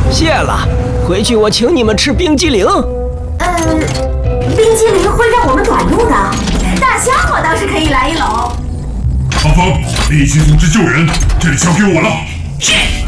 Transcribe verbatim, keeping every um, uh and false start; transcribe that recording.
谢了，回去我请你们吃冰激凌。 呃，冰激凌会让我们短路的。大虾我倒是可以来一篓。 阿峰，立即组织救人，这里交给我了。 是。